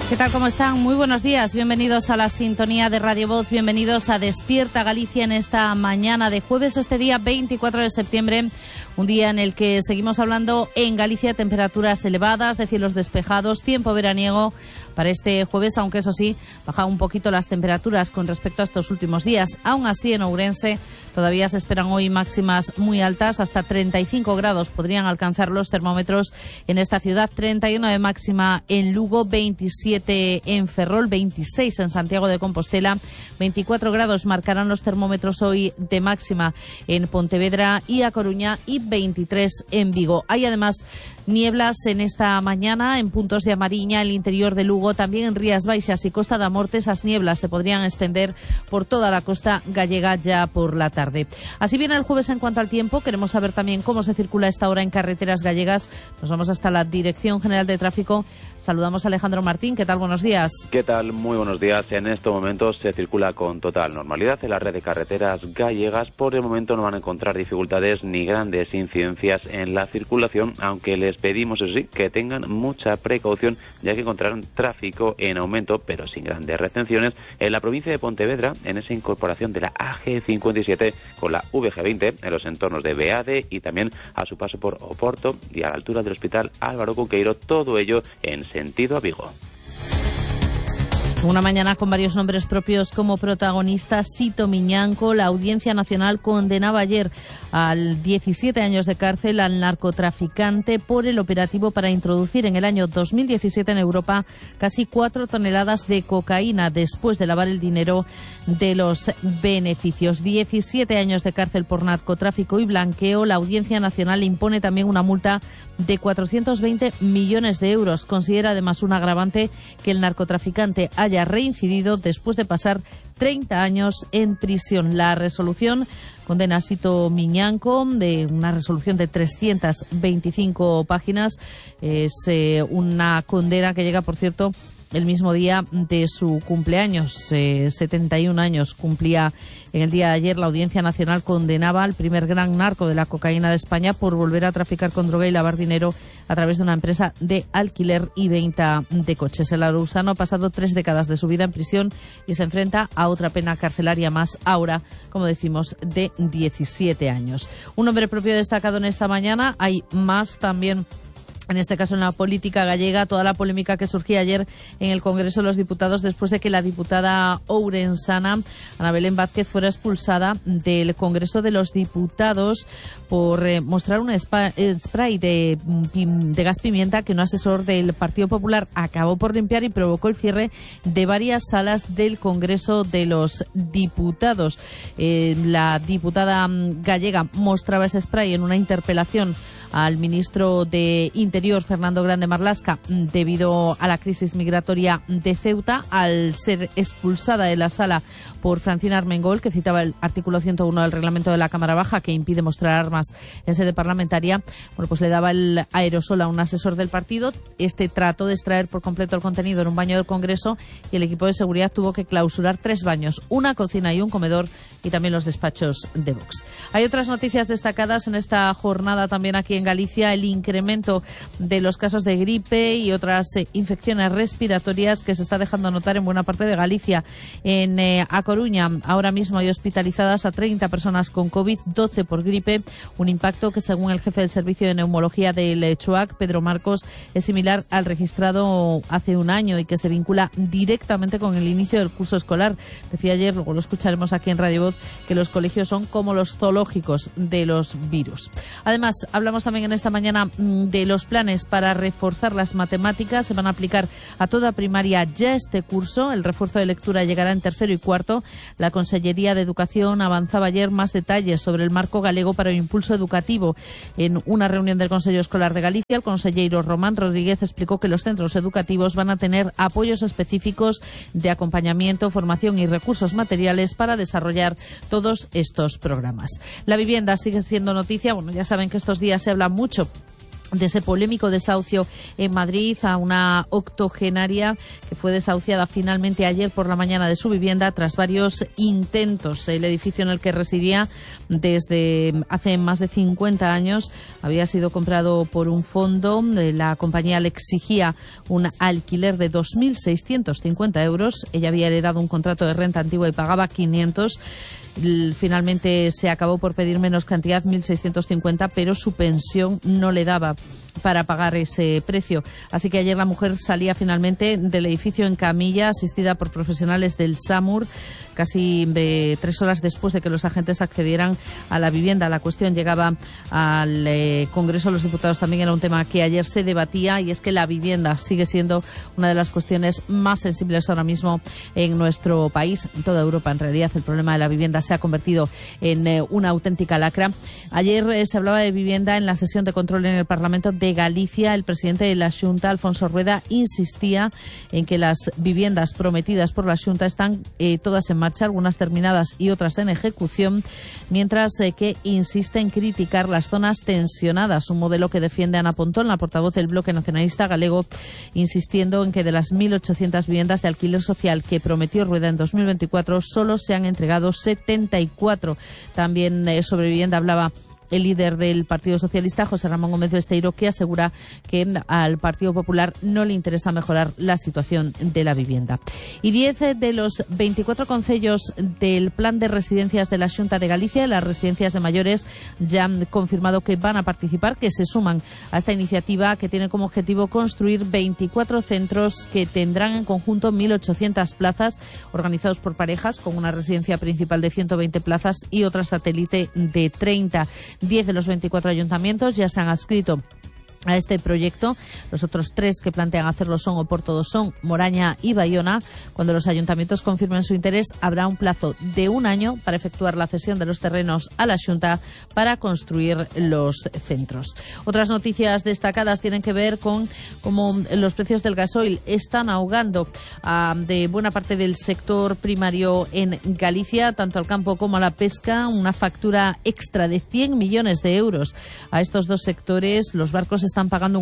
¿Qué tal? ¿Cómo están? Muy buenos días. Bienvenidos a la sintonía de Radio Voz. Bienvenidos a Despierta Galicia en esta mañana de jueves, este día 24 de septiembre. Un día en el que seguimos hablando en Galicia, temperaturas elevadas, de cielos despejados, tiempo veraniego para este jueves, aunque eso sí, baja un poquito las temperaturas con respecto a estos últimos días. Aún así, en Ourense todavía se esperan hoy máximas muy altas, hasta 35 grados podrían alcanzar los termómetros en esta ciudad, 31 de máxima en Lugo, 27 en Ferrol, 26 en Santiago de Compostela, 24 grados marcarán los termómetros hoy de máxima en Pontevedra y A Coruña y 23 en Vigo. Hay además nieblas en esta mañana en puntos de Amariña, el interior de Lugo, también en Rías Baixas y Costa da Morte. Esas nieblas se podrían extender por toda la costa gallega ya por la tarde. Así viene el jueves en cuanto al tiempo. Queremos saber también cómo se circula a esta hora en carreteras gallegas. Nos vamos hasta la Dirección General de Tráfico. Saludamos a Alejandro Martín. ¿Qué tal? Buenos días. ¿Qué tal? Muy buenos días. En estos momentos se circula con total normalidad en la red de carreteras gallegas. Por el momento no van a encontrar dificultades ni grandes incidencias en la circulación, aunque les pedimos, eso sí, que tengan mucha precaución, ya que encontrarán tráfico en aumento, pero sin grandes retenciones, en la provincia de Pontevedra, en esa incorporación de la AG57 con la VG20, en los entornos de Beade y también a su paso por Oporto y a la altura del Hospital Álvaro Cunqueiro, todo ello en sentido a Vigo. Una mañana con varios nombres propios como protagonistas. Sito Miñanco. La Audiencia Nacional condenaba ayer a 17 años de cárcel al narcotraficante por el operativo para introducir en el año 2017 en Europa casi 4 toneladas de cocaína después de lavar el dinero de los beneficios. 17 años de cárcel por narcotráfico y blanqueo. La Audiencia Nacional le impone también una multa de 420 millones de euros. Considera además un agravante que el narcotraficante haya reincidido después de pasar 30 años en prisión. La resolución condena a Sito Miñanco, de una resolución de 325 páginas. Es una condena que llega, por cierto, el mismo día de su cumpleaños. 71 años cumplía en el día de ayer. La Audiencia Nacional condenaba al primer gran narco de la cocaína de España por volver a traficar con droga y lavar dinero a través de una empresa de alquiler y venta de coches. El alausano ha pasado 3 décadas de su vida en prisión y se enfrenta a otra pena carcelaria más, ahora, como decimos, de 17 años. Un hombre propio destacado en esta mañana. Hay más también, en este caso en la política gallega, toda la polémica que surgía ayer en el Congreso de los Diputados después de que la diputada ourensana Ana Belén Vázquez fuera expulsada del Congreso de los Diputados por mostrar un spray de gas pimienta que un asesor del Partido Popular acabó por limpiar y provocó el cierre de varias salas del Congreso de los Diputados. La diputada gallega mostraba ese spray en una interpelación al ministro de Interior, Fernando Grande Marlaska, debido a la crisis migratoria de Ceuta, al ser expulsada de la sala por Francina Armengol, que citaba el artículo 101 del reglamento de la Cámara Baja, que impide mostrar armas en sede parlamentaria. Bueno, pues le daba el aerosol a un asesor del partido. Este trató de extraer por completo el contenido en un baño del Congreso y el equipo de seguridad tuvo que clausurar 3 baños, una cocina y un comedor, y también los despachos de Vox. Hay otras noticias destacadas en esta jornada también aquí en Galicia: el incremento de los casos de gripe y otras infecciones respiratorias que se está dejando notar en buena parte de Galicia. En A Coruña ahora mismo hay hospitalizadas a 30 personas con COVID, 12 por gripe, un impacto que, según el jefe del servicio de neumología del CHUAC, Pedro Marcos, es similar al registrado hace un año y que se vincula directamente con el inicio del curso escolar. Decía ayer, luego lo escucharemos aquí en Radio Voz, que los colegios son como los zoológicos de los virus. Además, hablamos también en esta mañana de los planes para reforzar las matemáticas. Se van a aplicar a toda primaria ya este curso. El refuerzo de lectura llegará en tercero y cuarto. La Consellería de Educación avanzaba ayer más detalles sobre el marco galego para el impulso educativo. En una reunión del Consejo Escolar de Galicia, el consellero Román Rodríguez explicó que los centros educativos van a tener apoyos específicos de acompañamiento, formación y recursos materiales para desarrollar todos estos programas. La vivienda sigue siendo noticia. Bueno, ya saben que estos días se habla mucho de ese polémico desahucio en Madrid a una octogenaria que fue desahuciada finalmente ayer por la mañana de su vivienda tras varios intentos. El edificio en el que residía desde hace más de 50 años había sido comprado por un fondo. La compañía le exigía un alquiler de 2.650 euros. Ella había heredado un contrato de renta antigua y pagaba 500. Finalmente se acabó por pedir menos cantidad, 1.650, pero su pensión no le daba para pagar ese precio. Así que ayer la mujer salía finalmente del edificio en camilla, asistida por profesionales del SAMUR, casi 3 horas después de que los agentes accedieran a la vivienda. La cuestión llegaba al Congreso de los Diputados. También era un tema que ayer se debatía, y es que la vivienda sigue siendo una de las cuestiones más sensibles ahora mismo en nuestro país, en toda Europa. En realidad, el problema de la vivienda se ha convertido en una auténtica lacra. Ayer se hablaba de vivienda en la sesión de control en el Parlamento de Galicia. El presidente de la Xunta, Alfonso Rueda, insistía en que las viviendas prometidas por la Xunta están todas en marcha, algunas terminadas y otras en ejecución, mientras que insiste en criticar las zonas tensionadas, un modelo que defiende Ana Pontón, la portavoz del Bloque Nacionalista Galego, insistiendo en que de las 1.800 viviendas de alquiler social que prometió Rueda en 2024, solo se han entregado 74. También sobre vivienda hablaba el líder del Partido Socialista, José Ramón Gómez Besteiro, que asegura que al Partido Popular no le interesa mejorar la situación de la vivienda. Y 10 de los 24 concellos del Plan de Residencias de la Xunta de Galicia, las residencias de mayores, ya han confirmado que van a participar, que se suman a esta iniciativa que tiene como objetivo construir 24 centros que tendrán en conjunto 1.800 plazas, organizados por parejas, con una residencia principal de 120 plazas y otra satélite de 30. 10 de los 24 ayuntamientos ya se han adscrito a este proyecto. Los otros 3 que plantean hacerlo son Oporto Dosón, Moraña y Baiona. Cuando los ayuntamientos confirmen su interés, habrá un plazo de 1 año para efectuar la cesión de los terrenos a la Xunta para construir los centros. Otras noticias destacadas tienen que ver con cómo los precios del gasoil están ahogando de buena parte del sector primario en Galicia, tanto al campo como a la pesca. Una factura extra de 100 millones de euros a estos dos sectores. Los barcos están pagando un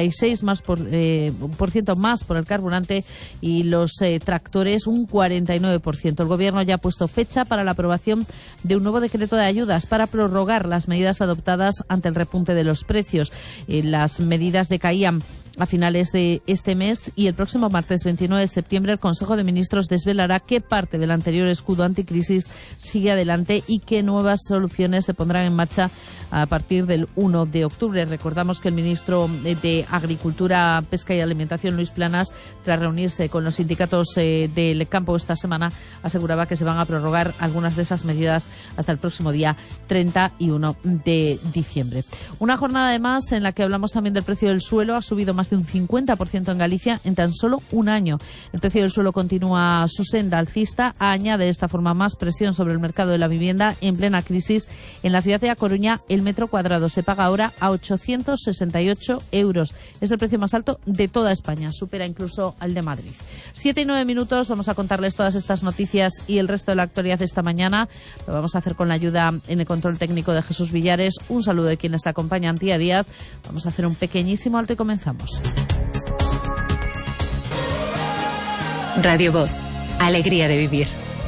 86% más por el carburante y los tractores un 49%. El Gobierno ya ha puesto fecha para la aprobación de un nuevo decreto de ayudas para prorrogar las medidas adoptadas ante el repunte de los precios. Las medidas decaían a finales de este mes y el próximo martes 29 de septiembre el Consejo de Ministros desvelará qué parte del anterior escudo anticrisis sigue adelante y qué nuevas soluciones se pondrán en marcha a partir del 1 de octubre. Recordamos que el ministro de Agricultura, Pesca y Alimentación, Luis Planas, tras reunirse con los sindicatos del campo esta semana, aseguraba que se van a prorrogar algunas de esas medidas hasta el próximo día 31 de diciembre. Una jornada además en la que hablamos también del precio del suelo. Ha subido más de un 50% en Galicia en tan solo un año. El precio del suelo continúa su senda alcista. Añade de esta forma más presión sobre el mercado de la vivienda en plena crisis. En la ciudad de A Coruña, el metro cuadrado se paga ahora a 868 euros. Es el precio más alto de toda España. Supera incluso al de Madrid. 7 y 9 minutos. Vamos a contarles todas estas noticias y el resto de la actualidad de esta mañana. Lo vamos a hacer con la ayuda en el control técnico de Jesús Villares. Un saludo de quienes acompañan, Tía Díaz. Vamos a hacer un pequeñísimo alto y comenzamos. Radio Voz, alegría de vivir.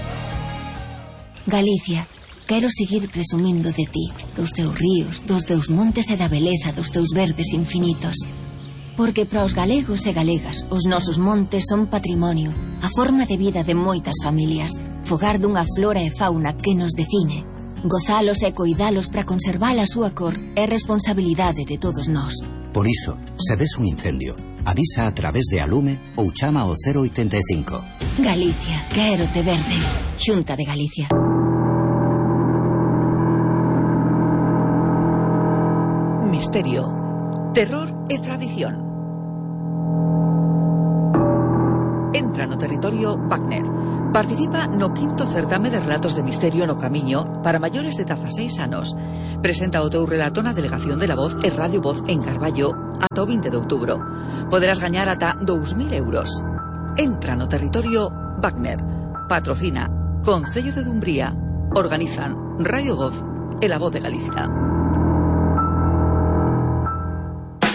Galicia, quero seguir presumindo de ti, dos teus ríos, dos teus montes e da beleza dos teus verdes infinitos. Porque para os galegos e galegas, os nosos montes son patrimonio, a forma de vida de moitas familias, fogar dunha flora e fauna que nos define. Gozalos e coidalos para conservar a súa cor é responsabilidade de todos nós. Por iso, se ves un incendio, avisa a través de Alume ou chama ao 085. Galicia, quero te verde. Xunta de Galicia. Misterio, terror e tradición. Entra no territorio Wagner. Participa no 5º certame de relatos de misterio no Camiño para maiores de 16 anos. Presenta o teu relato na Delegación de la Voz e Radio Voz en Carballo ata o 20 de outubro. Poderás gañar ata 2.000 euros. Entra no territorio Wagner. Patrocina Concello de Dumbría. Organizan Radio Voz e la Voz de Galicia.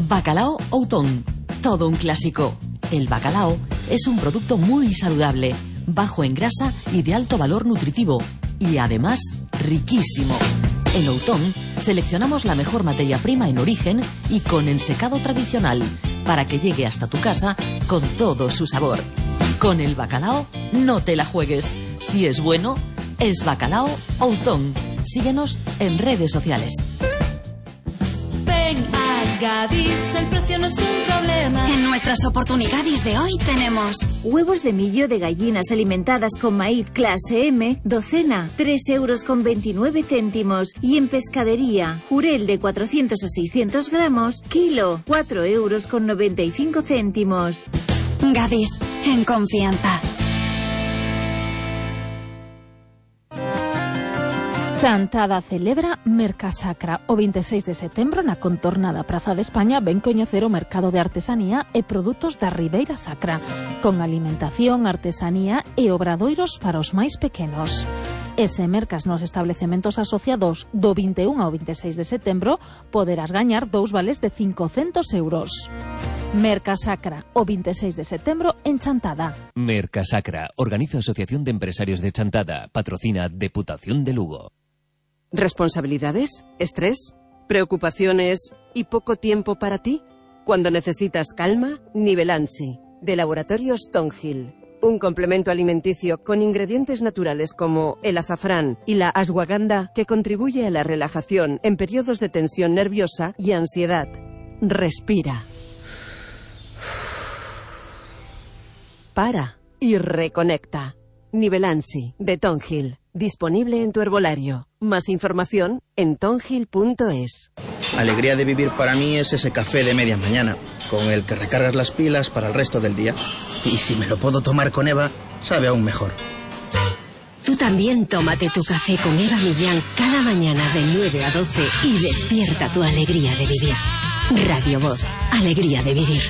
Bacalao Outón, todo un clásico. El bacalao es un producto muy saludable, bajo en grasa y de alto valor nutritivo, y además riquísimo. En Outón seleccionamos la mejor materia prima en origen y con ensecado tradicional, para que llegue hasta tu casa con todo su sabor. Con el bacalao no te la juegues. Si es bueno, es Bacalao Outón. Síguenos en redes sociales. Ven a Gadis, el precio no es un problema. En nuestras oportunidades de hoy tenemos huevos de millo de gallinas alimentadas con maíz clase M, docena, 3,29 €. Y en pescadería, jurel de 400 a 600 gramos, kilo, 4,95 €. Gadis, en confianza. Chantada celebra Mercasacra. O 26 de setembro na contornada Praza de España ven coñecer o mercado de artesanía e produtos da Ribeira Sacra, con alimentación, artesanía e obradoiros para os máis pequenos. E se mercas nos establecementos asociados do 21 ao 26 de setembro, poderás gañar 2 vales de 500 €. Mercasacra, o 26 de setembro en Chantada. Mercasacra, organiza Asociación de Empresarios de Chantada, patrocina Deputación de Lugo. ¿Responsabilidades? ¿Estrés? ¿Preocupaciones y poco tiempo para ti? Cuando necesitas calma, Nivelansi, de Laboratorios Tonhill. Un complemento alimenticio con ingredientes naturales como el azafrán y la ashwagandha que contribuye a la relajación en periodos de tensión nerviosa y ansiedad. Respira. Para y reconecta. Nivelansi, de Tonhill. Disponible en tu herbolario. Más información en tonhill.es. Alegría de vivir para mí es ese café de media mañana, con el que recargas las pilas para el resto del día. Y si me lo puedo tomar con Eva, sabe aún mejor. Tú también tómate tu café con Eva Millán cada mañana de 9 a 12 y despierta tu alegría de vivir. Radio Voz, alegría de vivir.